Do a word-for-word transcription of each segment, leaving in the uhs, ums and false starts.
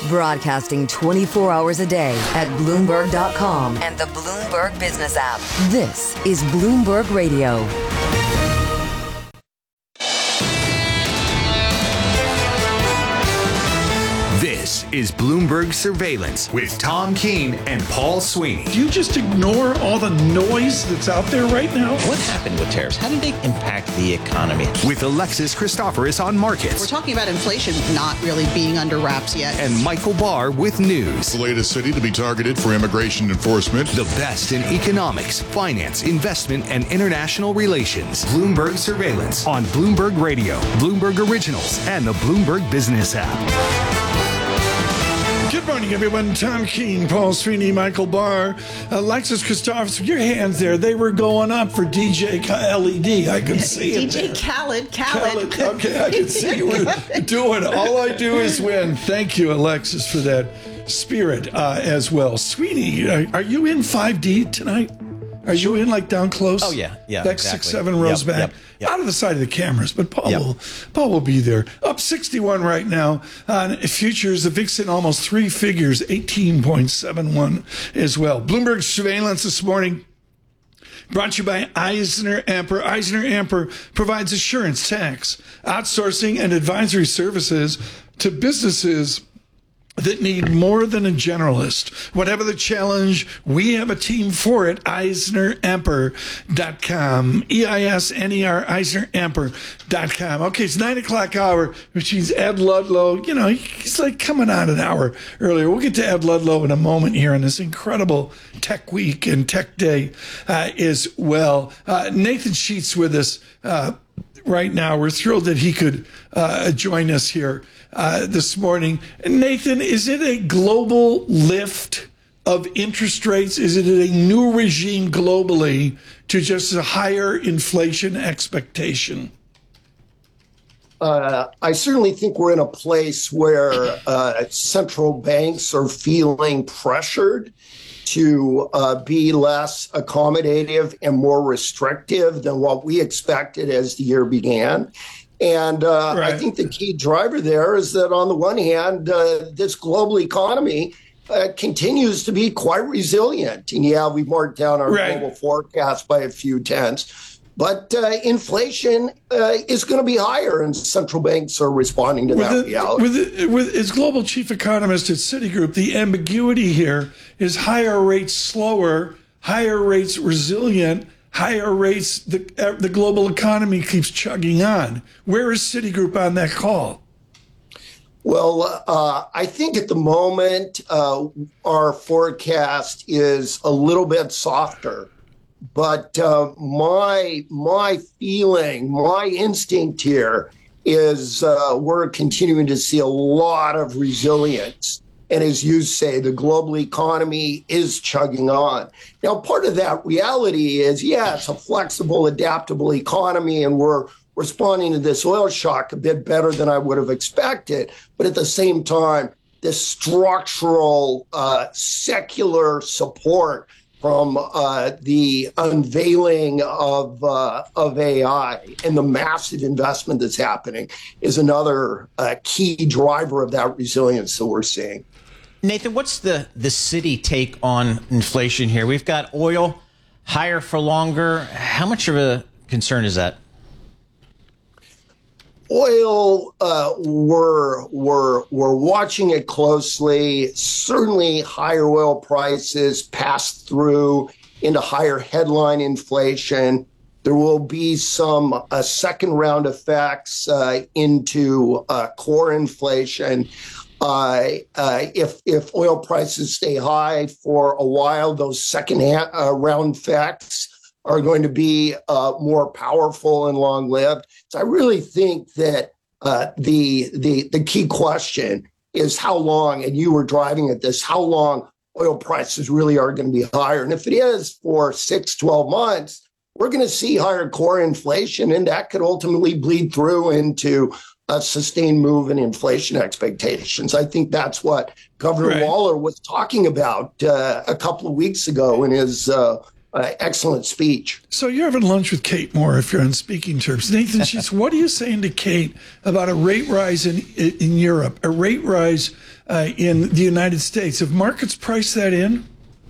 Broadcasting twenty-four hours a day at Bloomberg dot com and the Bloomberg Business app. This is Bloomberg Radio. This is Bloomberg Surveillance with Tom Keene and Paul Sweeney. Do you just ignore all the noise that's out there right now? What happened with tariffs? How did they impact the economy? With Alexis Christoforous on markets. We're talking about inflation not really being under wraps yet. And Michael Barr with news. The latest city to be targeted for immigration enforcement. The best in economics, finance, investment, and international relations. Bloomberg Surveillance on Bloomberg Radio, Bloomberg Originals, and the Bloomberg Business app. Good morning, everyone. Tom Keene, Paul Sweeney, Michael Barr, Alexis Christoforous. Your hands there, they were going up for D J L E D. I could see it. D J there. Khaled, Khaled. Khaled. Okay, I can see you were doing. All I do is win. Thank you, Alexis, for that spirit uh, as well. Sweeney, are, are you in five D tonight? Are you in like down close? Oh yeah, yeah. Like exactly. six, seven rows yep, back, yep, yep. out of the side of the cameras. But Paul yep. will, Paul will be there. Up sixty-one right now on futures. The V I X in almost three figures, eighteen point seven one as well. Bloomberg Surveillance this morning. Brought to you by Eisner Amper. Eisner Amper provides assurance, tax, outsourcing, and advisory services to businesses that need more than a generalist. Whatever the challenge, we have a team for it. Eisner Amper dot com. E I S N E R, Eisner Amper dot com. Okay, it's nine o'clock hour, which means Ed Ludlow, you know, he's like coming on an hour earlier. We'll get to Ed Ludlow in a moment here on this incredible tech week and tech day uh, as well. Uh, Nathan Sheets with us uh, right now. We're thrilled that he could uh, join us here Uh, this morning. Nathan, is it a global lift of interest rates? Is it a new regime globally to just a higher inflation expectation? Uh, I certainly think we're in a place where uh, central banks are feeling pressured to uh, be less accommodative and more restrictive than what we expected as the year began. And uh, right. I think the key driver there is that on the one hand, uh, this global economy uh, continues to be quite resilient. And yeah, we marked down our right. global forecast by a few tenths. But uh, inflation uh, is going to be higher, and central banks are responding to with that the, reality. With, the, with as global chief economist at Citigroup, the ambiguity here is higher rates slower, higher rates resilient, higher rates, the, uh, the global economy keeps chugging on. Where is Citigroup on that call? Well, uh, I think at the moment, uh, our forecast is a little bit softer. But uh, my my feeling, my instinct here is uh, we're continuing to see a lot of resilience. And as you say, the global economy is chugging on. Now, part of that reality is, yeah, it's a flexible, adaptable economy, and we're responding to this oil shock a bit better than I would have expected. But at the same time, this structural, uh, secular support from uh, the unveiling of uh, of A I and the massive investment that's happening is another uh, key driver of that resilience that we're seeing. Nathan, what's the, the city take on inflation here? We've got oil higher for longer. How much of a concern is that? Oil, uh, we're, we're, we're watching it closely. Certainly higher oil prices pass through into higher headline inflation. There will be some uh, second round effects uh, into uh, core inflation. Uh, uh, if if oil prices stay high for a while, those second ha- uh, round effects are going to be uh, more powerful and long-lived. So I really think that uh, the the the key question is how long, and you were driving at this, how long oil prices really are going to be higher. And if it is for six, twelve months, we're going to see higher core inflation, and that could ultimately bleed through into a sustained move in inflation expectations. I think that's what Governor right. Waller was talking about uh, a couple of weeks ago in his uh, uh, excellent speech. So you're having lunch with Kate Moore if you're on speaking terms. Nathan Sheets, what are you saying to Kate about a rate rise in in Europe, a rate rise uh, in the United States? Have markets priced that in?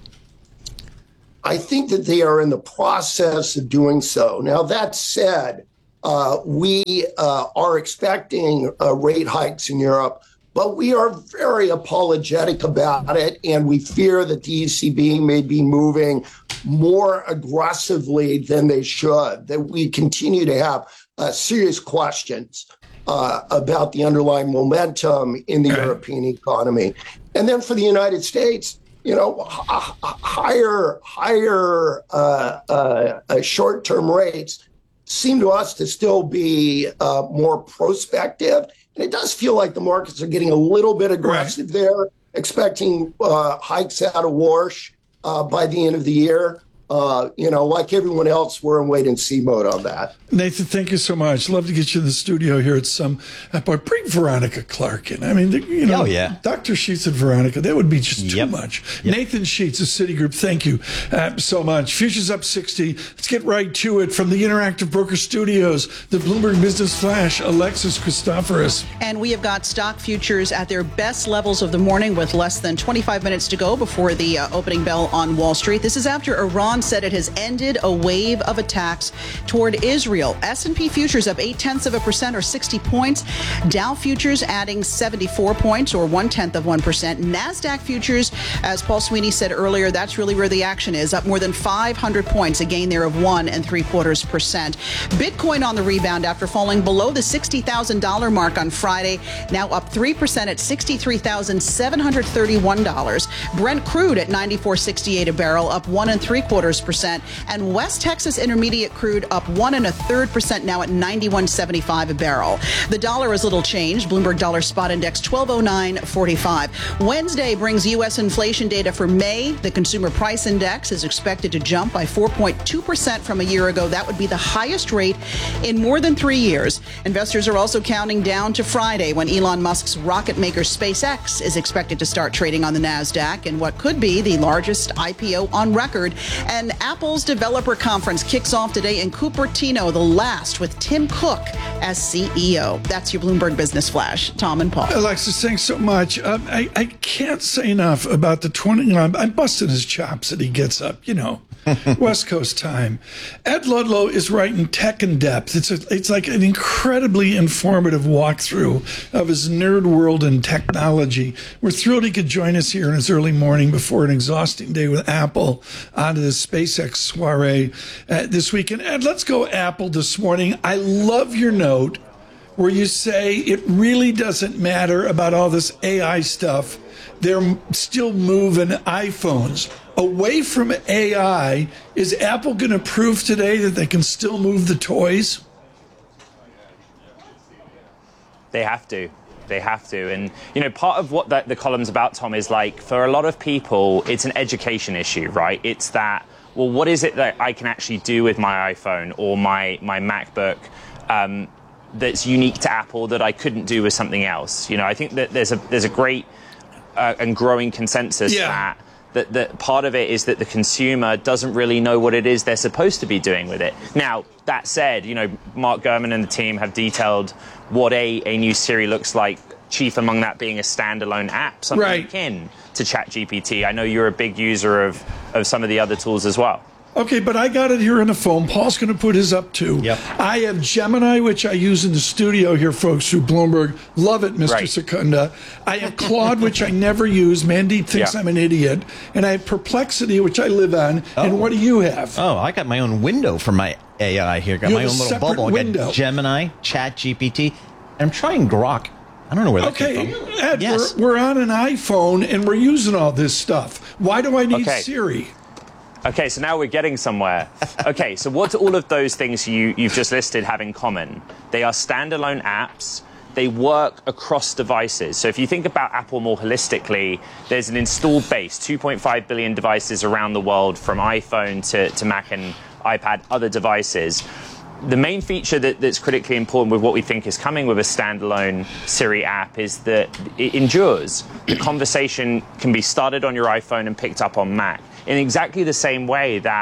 I think that they are in the process of doing so. Now, that said, uh, we uh, are expecting uh, rate hikes in Europe, but we are very apologetic about it, and we fear that the E C B may be moving more aggressively than they should, that we continue to have uh, serious questions uh, about the underlying momentum in the European economy. And then for the United States, you know, h- higher, higher uh, uh, short-term rates seem to us to still be uh, more prospective. And it does feel like the markets are getting a little bit aggressive right. there, expecting uh, hikes out of Warsh uh, by the end of the year. Uh, you know, like everyone else, we're in wait-and-see mode on that. Nathan, thank you so much. Love to get you in the studio here at some point. Bring Veronica Clark in. I mean, you know, oh, yeah. Doctor Sheets and Veronica, that would be just too yep. much. Yep. Nathan Sheets of Citigroup, thank you uh, so much. Futures up sixty. Let's get right to it from the Interactive Broker Studios, the Bloomberg Business Flash, Alexis Christoforous. And we have got stock futures at their best levels of the morning with less than twenty-five minutes to go before the uh, opening bell on Wall Street. This is after Iran said it has ended a wave of attacks toward Israel. S and P futures up eight tenths of a percent or sixty points. Dow futures adding seventy-four points or one tenth of one percent. NASDAQ futures, as Paul Sweeney said earlier, that's really where the action is, up more than five hundred points, a gain there of one and three quarters percent. Bitcoin on the rebound after falling below the sixty thousand dollars mark on Friday, now up three percent at sixty-three thousand seven hundred thirty-one dollars. Brent crude at ninety-four sixty-eight a barrel, up one and three quarters percent. And West Texas Intermediate crude up one and a third percent, now at ninety-one seventy-five a barrel. The dollar is little changed. Bloomberg Dollar Spot Index twelve oh nine forty-five. Wednesday brings U S inflation data for May. The Consumer Price Index is expected to jump by four point two percent from a year ago. That would be the highest rate in more than three years. Investors are also counting down to Friday when Elon Musk's rocket maker SpaceX is expected to start trading on the NASDAQ in what could be the largest I P O on record. And Apple's developer conference kicks off today in Cupertino, the last with Tim Cook as C E O. That's your Bloomberg Business Flash. Tom and Paul. Alexis, thanks so much. Um, I, I can't say enough about the twenty. You know, I'm, I'm busting his chops that he gets up, you know, West Coast time. Ed Ludlow is writing Tech in Depth. It's a, it's like an incredibly informative walkthrough of his nerd world and technology. We're thrilled he could join us here in his early morning before an exhausting day with Apple onto the SpaceX soiree uh, this weekend. Ed, let's go Apple this morning. I love your note where you say it really doesn't matter about all this A I stuff. They're still moving iPhones away from A I. Is Apple going to prove today that they can still move the toys? They have to. They have to. And, you know, part of what the, the column's about, Tom, is like, for a lot of people, it's an education issue, right? It's that, well, what is it that I can actually do with my iPhone or my, my MacBook um, that's unique to Apple that I couldn't do with something else? You know, I think that there's a there's a great uh, and growing consensus yeah. that, that that part of it is that the consumer doesn't really know what it is they're supposed to be doing with it. Now, that said, you know, Mark Gurman and the team have detailed what a, a new Siri looks like, chief among that being a standalone app, something right. akin to ChatGPT. I know you're a big user of, of some of the other tools as well. Okay, but I got it here on the phone. Paul's going to put his up too. Yep. I have Gemini, which I use in the studio here, folks, through Bloomberg. Love it, Mister Right. Secunda. I have Claude, which I never use. Mandeep thinks Yeah. I'm an idiot. And I have Perplexity, which I live on. Oh. And what do you have? Oh, I got my own window for my A I here. Got You my have own a little separate bubble. I window. got Gemini, ChatGPT, and I'm trying Grok. I don't know where that Okay, came from. Ed, Yes. we're, we're on an iPhone and we're using all this stuff. Why do I need Okay. Siri? Okay, so now we're getting somewhere. Okay, so what do all of those things you, you've just listed have in common? They are standalone apps. They work across devices. So if you think about Apple more holistically, there's an installed base, two point five billion devices around the world, from iPhone to, to Mac and iPad, other devices. The main feature that, that's critically important with what we think is coming with a standalone Siri app is that it endures. The conversation can be started on your iPhone and picked up on Mac in exactly the same way that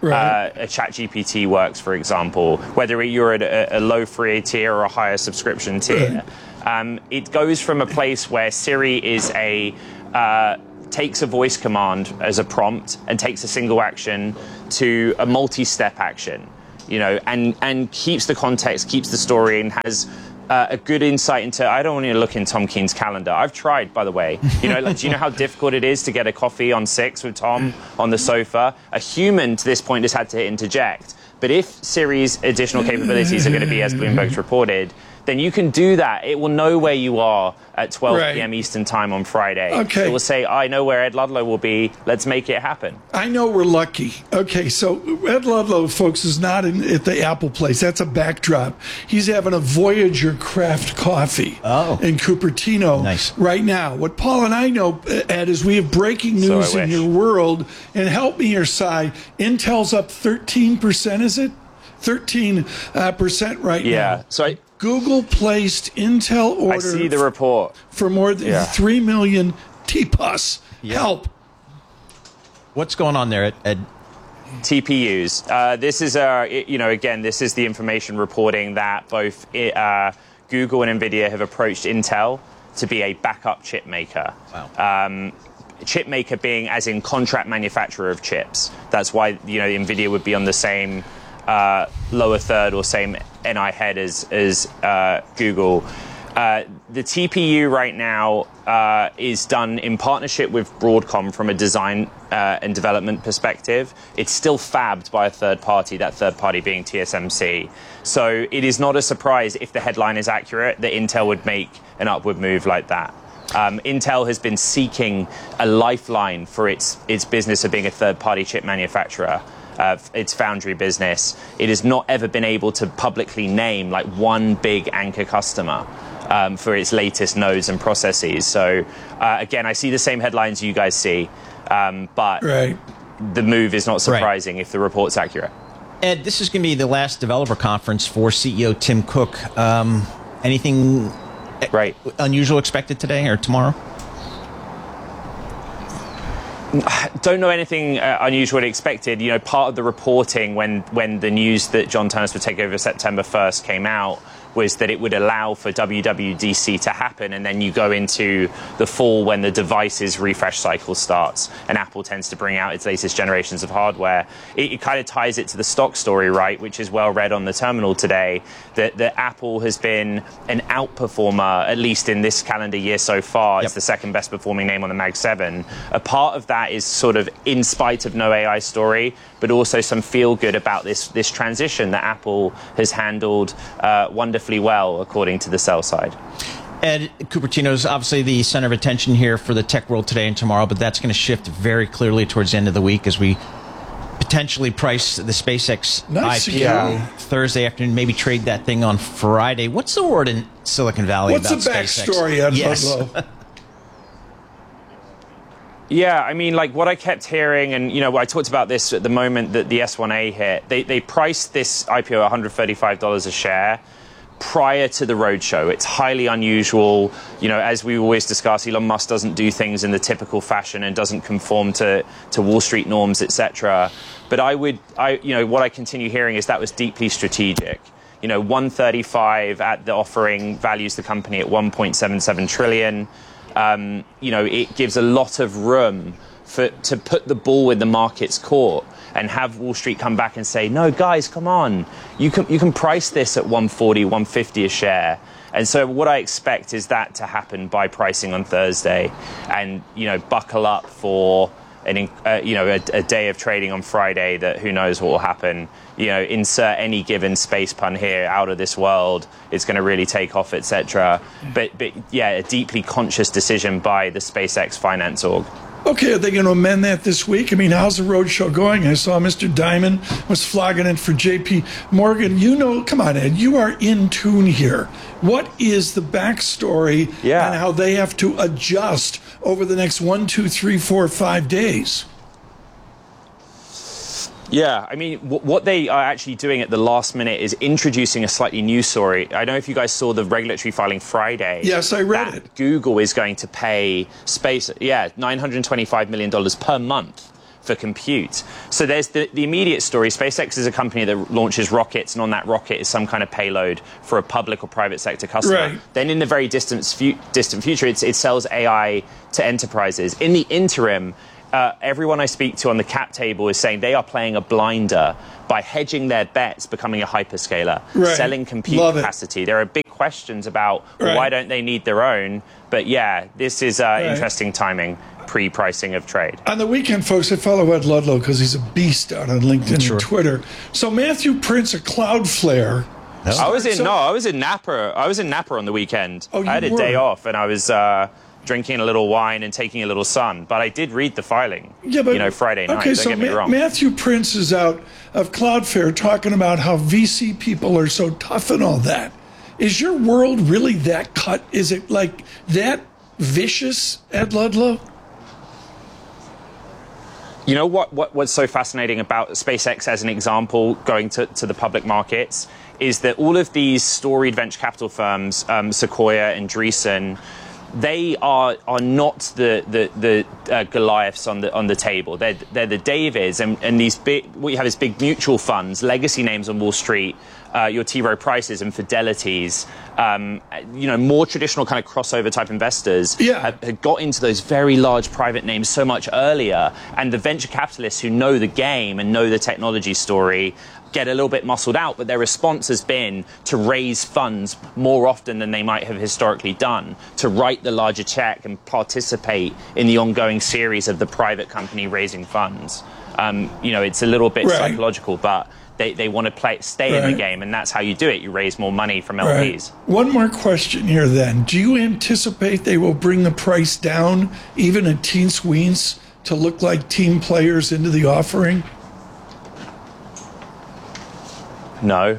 Right. uh, a ChatGPT works, for example, whether you're at a, a low free tier or a higher subscription tier. Right. Um, it goes from a place where Siri is a uh, takes a voice command as a prompt and takes a single action to a multi-step action, you know, and, and keeps the context, keeps the story, and has uh, a good insight into, I don't want to look in Tom Keene's calendar. I've tried, by the way. You know, like, do you know how difficult it is to get a coffee on six with Tom on the sofa? A human to this point has had to interject. But if Siri's additional capabilities are going to be as Bloomberg's reported, then you can do that. It will know where you are at twelve p.m. Right. Eastern time on Friday. Okay. It will say, I know where Ed Ludlow will be. Let's make it happen. I know we're lucky. Okay, so Ed Ludlow, folks, is not in, at the Apple place. That's a backdrop. He's having a Voyager craft coffee oh. in Cupertino nice. right now. What Paul and I know, Ed, is we have breaking news so in your world. And help me here, Cy. Intel's up thirteen percent, is it? thirteen percent uh, right yeah. now. Yeah, so I... Google placed Intel orders. I see the report. For more than yeah. three million T P U S. Yeah. Help. What's going on there, Ed? T P Us. Uh, this is, uh, you know, again, this is the information reporting that both uh, Google and NVIDIA have approached Intel to be a backup chip maker. Wow. Um, chip maker being as in contract manufacturer of chips. That's why, you know, NVIDIA would be on the same uh, lower third or same N I head as, as uh, Google. Uh, the T P U right now uh, is done in partnership with Broadcom from a design uh, and development perspective. It's still fabbed by a third party, that third party being T S M C. So it is not a surprise if the headline is accurate that Intel would make an upward move like that. Um, Intel has been seeking a lifeline for its, its business of being a third party chip manufacturer. Uh, its foundry business. It has not ever been able to publicly name like one big anchor customer um, for its latest nodes and processes. So uh, again, I see the same headlines you guys see, um, but right. the move is not surprising right. if the report's accurate. Ed, this is going to be the last developer conference for C E O Tim Cook. Um, anything right. unusual expected today or tomorrow? Don't know anything uh, unusual or expected. You know, part of the reporting when, when the news that John Ternus would take over September first came out was that it would allow for W W D C to happen, and then you go into the fall when the devices refresh cycle starts, and Apple tends to bring out its latest generations of hardware. It, it kind of ties it to the stock story, right, which is well read on the terminal today, that, that Apple has been an outperformer, at least in this calendar year so far. Yep. It's the second best performing name on the Mag seven. A part of that is sort of in spite of no A I story, but also some feel good about this, this transition that Apple has handled uh, wonderfully well, according to the sell side. Ed, Cupertino is obviously the center of attention here for the tech world today and tomorrow, but that's going to shift very clearly towards the end of the week as we potentially price the SpaceX nice. I P O yeah. Thursday afternoon, maybe trade that thing on Friday. What's the word in Silicon Valley What's about the SpaceX? What's the backstory, Ed yes. Ludlow? Yeah, I mean, like what I kept hearing, and, you know, I talked about this at the moment that the S one A hit, they, they priced this I P O at one hundred thirty-five dollars a share prior to the roadshow. It's highly unusual. You know, as we always discuss, Elon Musk doesn't do things in the typical fashion and doesn't conform to, to Wall Street norms, et cetera. But I would, I, you know, what I continue hearing is that was deeply strategic. You know, one thirty-five at the offering values the company at one point seven seven trillion. Um, you know, it gives a lot of room for to put the ball in the market's court and have Wall Street come back and say, no, guys, come on. You can, you can price this at one forty, one fifty a share. And so what I expect is that to happen by pricing on Thursday and, you know, buckle up for an, uh, you know, a, a day of trading on Friday that who knows what will happen. You know, insert any given space pun here, out of this world, it's going to really take off, et cetera. But, but yeah, a deeply conscious decision by the SpaceX finance org. Okay, are they going to amend that this week? I mean, how's the roadshow going? I saw Mister Diamond was flogging it for J P Morgan. You know, come on, Ed, you are in tune here. What is the backstory yeah. and how they have to adjust over the next one, two, three, four, five days? Yeah, I mean, w- what they are actually doing at the last minute is introducing a slightly new story. I don't know if you guys saw the regulatory filing Friday. Yes, I read it. Google is going to pay Space, yeah, nine hundred twenty-five million dollars per month for compute. So there's the, the immediate story. SpaceX is a company that launches rockets, and on that rocket is some kind of payload for a public or private sector customer. Right. Then in the very distant, fu- distant future, it's, it sells A I to enterprises. In the interim, uh, everyone I speak to on the cap table is saying they are playing a blinder by hedging their bets, becoming a hyperscaler, right. selling compute Love capacity. It. There are big questions about well, right. why don't they need their own? But yeah, this is uh, right. interesting timing, pre-pricing of trade. On the weekend, folks, I follow Ed Ludlow because he's a beast out on LinkedIn sure. and Twitter. So Matthew Prince of Cloudflare. No. I was in so, no, I was in Napa. I was in Napa on the weekend. Oh, you I had a were? day off, and I was uh, drinking a little wine and taking a little sun. But I did read the filing. Yeah, but you know, Friday night. Okay, don't so get me Ma- wrong. Matthew Prince is out of Cloudflare talking about how V C people are so tough and all that. Is your world really that cut? Is it like that vicious, Ed Ludlow? You know what, what? What's so fascinating about SpaceX as an example going to, to the public markets is that all of these storied venture capital firms, um, Sequoia and Andreessen, they are are not the the, the uh, Goliaths on the on the table. They're they're the Davids, and, and these big what you have is big mutual funds, legacy names on Wall Street, uh, your T. Rowe Prices and Fidelities, um, you know, more traditional kind of crossover type investors yeah. have, have got into those very large private names so much earlier, and the venture capitalists who know the game and know the technology story get a little bit muscled out, but their response has been to raise funds more often than they might have historically done, to write the larger check and participate in the ongoing series of the private company raising funds. Um, you know, it's a little bit right. psychological, but they, they want to play, stay right. in the game, and that's how you do it. You raise more money from L Ps. Right. One more question here then. Do you anticipate they will bring the price down, even at teens weens, to look like team players into the offering? No.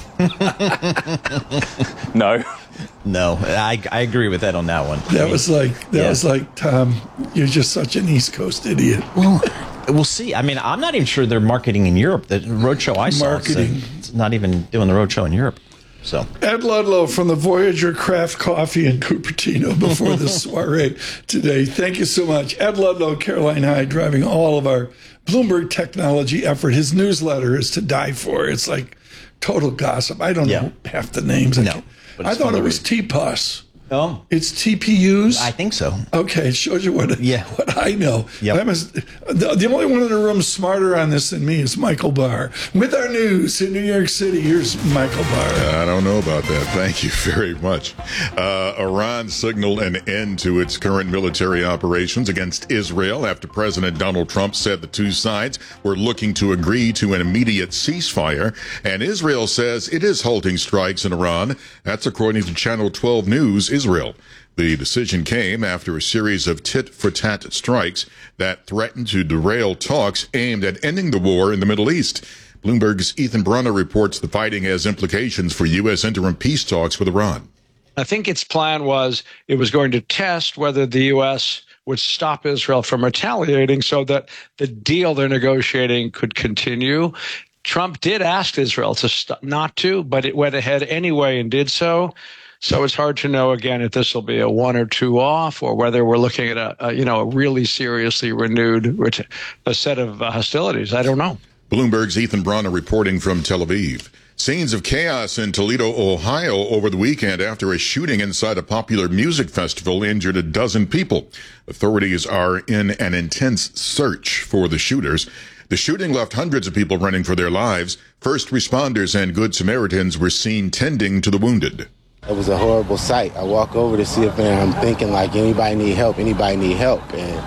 no. No, I, I agree with Ed on that one. That I mean, was like that yeah. was like Tom. You're just such an East Coast idiot. Well, we'll see. I mean, I'm not even sure they're marketing in Europe. The roadshow I saw, Marketing. it's not even doing the roadshow in Europe. So Ed Ludlow from the Voyager Craft Coffee in Cupertino before the soiree today. Thank you so much. Ed Ludlow, Caroline Hyde, driving all of our Bloomberg technology effort. His newsletter is to die for. It's like total gossip. I don't yeah. know half the names. No, I, I thought it was T P U S. Oh, it's T P Us. I think so. Okay, it shows you what yeah. what I know. Yep. I'm a, the, the only one in the room smarter on this than me is Michael Barr. With our news in New York City, here's Michael Barr. I don't know about that. Thank you very much. Uh, Iran signaled an end to its current military operations against Israel after President Donald Trump said the two sides were looking to agree to an immediate ceasefire. And Israel says it is halting strikes in Iran. That's according to Channel twelve News Israel. The decision came after a series of tit-for-tat strikes that threatened to derail talks aimed at ending the war in the Middle East. Bloomberg's Ethan Brunner reports the fighting has implications for U S interim peace talks with Iran. I think its plan was it was going to test whether the U S would stop Israel from retaliating so that the deal they're negotiating could continue. Trump did ask Israel to st- not to, but it went ahead anyway and did so. So it's hard to know, again, if this will be a one or two off or whether we're looking at a, a you know, a really seriously renewed a set of uh, hostilities. I don't know. Bloomberg's Ethan Brunner reporting from Tel Aviv. Scenes of chaos in Toledo, Ohio over the weekend after a shooting inside a popular music festival injured a dozen people. Authorities are in an intense search for the shooters. The shooting left hundreds of people running for their lives. First responders and Good Samaritans were seen tending to the wounded. It was a horrible sight. I walk over to see if I'm thinking like anybody need help, anybody need help.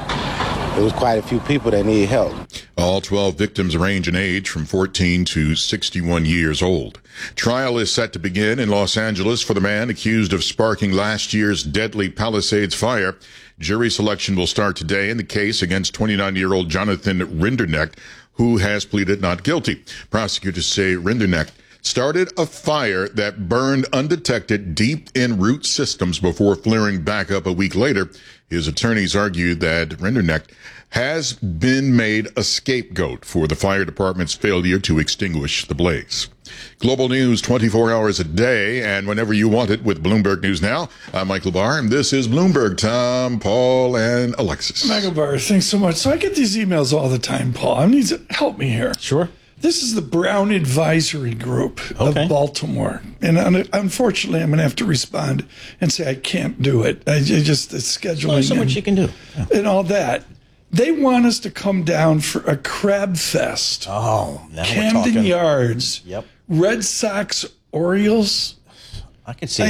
And there was quite a few people that need help. All twelve victims range in age from fourteen to sixty-one years old. Trial is set to begin in Los Angeles for the man accused of sparking last year's deadly Palisades fire. Jury selection will start today in the case against twenty-nine-year-old Jonathan Rinderknecht, who has pleaded not guilty. Prosecutors say Rinderknecht started a fire that burned undetected deep in root systems before flaring back up a week later. His attorneys argued that Rinderknecht has been made a scapegoat for the fire department's failure to extinguish the blaze. Global news twenty-four hours a day and whenever you want it with Bloomberg News Now. I'm Michael Barr, and this is Bloomberg. Tom, Paul, and Alexis. Michael Barr, thanks so much. So I get these emails all the time, Paul. I need to help me here. Sure. This is the Brown Advisory Group Okay. of Baltimore. And un- unfortunately, I'm going to have to respond and say I can't do it. I ju- just, it's scheduling. Well, there's so much and, you can do. Yeah. and all that. They want us to come down for a crab fest. Oh, now we're Camden talking. Yards. Yep. Red Sox, Orioles. I can see